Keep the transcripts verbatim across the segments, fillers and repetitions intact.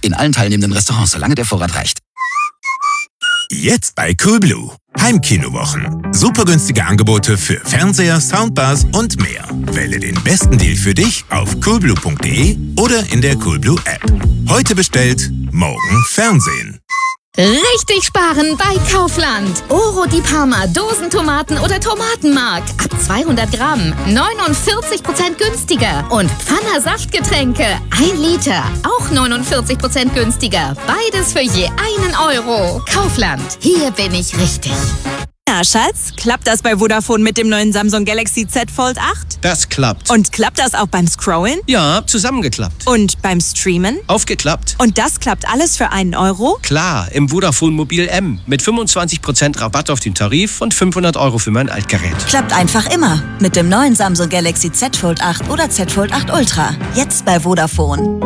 In allen teilnehmenden Restaurants, solange der Vorrat reicht. Jetzt bei Coolblue. Heimkinowochen. Super günstige Angebote für Fernseher, Soundbars und mehr. Wähle den besten Deal für dich auf coolblue punkt de oder in der Coolblue App. Heute bestellt, morgen Fernsehen. Richtig sparen bei Kaufland. Oro di Parma, Dosentomaten oder Tomatenmark. Ab zweihundert Gramm, neunundvierzig Prozent günstiger. Und Pfanner Saftgetränke, ein Liter, auch neunundvierzig Prozent günstiger. Beides für je einen Euro. Kaufland, hier bin ich richtig. Na, Schatz, klappt das bei Vodafone mit dem neuen Samsung Galaxy Z Fold acht? Das klappt. Und klappt das auch beim Scrollen? Ja, zusammengeklappt. Und beim Streamen? Aufgeklappt. Und das klappt alles für einen Euro? Klar, im Vodafone Mobil M mit fünfundzwanzig Prozent Rabatt auf den Tarif und fünfhundert Euro für mein Altgerät. Klappt einfach immer mit dem neuen Samsung Galaxy Z Fold acht oder Z Fold acht Ultra. Jetzt bei Vodafone.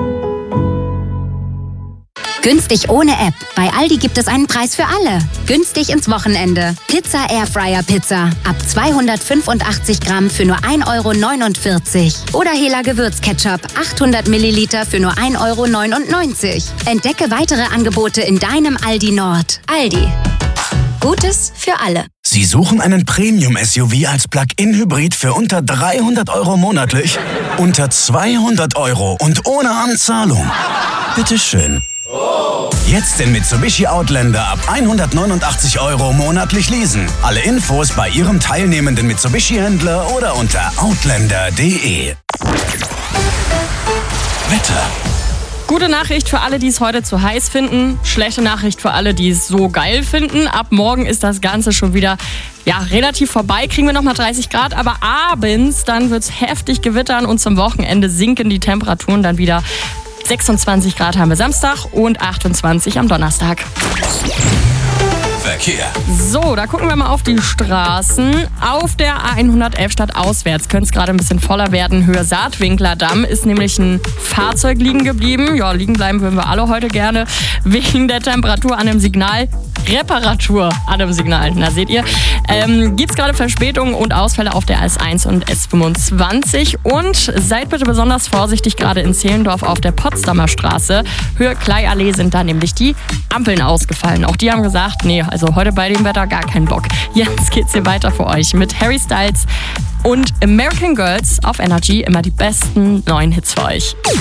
Günstig ohne App. Bei Aldi gibt es einen Preis für alle. Günstig ins Wochenende. Pizza Airfryer Pizza. Ab zweihundertfünfundachtzig Gramm für nur ein Euro neunundvierzig. Oder Hela Gewürzketchup. achthundert Milliliter für nur ein Euro neunundneunzig. Entdecke weitere Angebote in deinem Aldi Nord. Aldi. Gutes für alle. Sie suchen einen Premium-S U V als Plug-in-Hybrid für unter dreihundert Euro monatlich? Unter zweihundert Euro und ohne Anzahlung? Bitteschön. Jetzt den Mitsubishi Outlander ab hundertneunundachtzig Euro monatlich leasen. Alle Infos bei Ihrem teilnehmenden Mitsubishi-Händler oder unter outlander punkt de. Wetter. Gute Nachricht für alle, die es heute zu heiß finden. Schlechte Nachricht für alle, die es so geil finden. Ab morgen ist das Ganze schon wieder ja, relativ vorbei. Kriegen wir nochmal dreißig Grad, aber abends dann wird es heftig gewittern und zum Wochenende sinken die Temperaturen dann wieder. sechsundzwanzig Grad haben wir Samstag und achtundzwanzig am Donnerstag. Verkehr. So, da gucken wir mal auf die Straßen. Auf der A hundertelf stadtauswärts könnte es gerade ein bisschen voller werden. Höhe Saatwinkler Damm ist nämlich ein Fahrzeug liegen geblieben. Ja, liegen bleiben würden wir alle heute gerne. Wegen der Temperatur an dem Signal. Reparatur an dem Signal. Na, seht ihr. Ähm, Gibt es gerade Verspätungen und Ausfälle auf der A S eins und S fünfundzwanzig. Und seid bitte besonders vorsichtig, gerade in Zehlendorf auf der Potsdamer Straße. Höhe Kleiallee sind da nämlich die Ampeln ausgefallen. Auch die haben gesagt, nee, also heute bei dem Wetter gar keinen Bock. Jetzt geht's hier weiter für euch mit Harry Styles und American Girls auf Energy. Immer die besten neuen Hits für euch.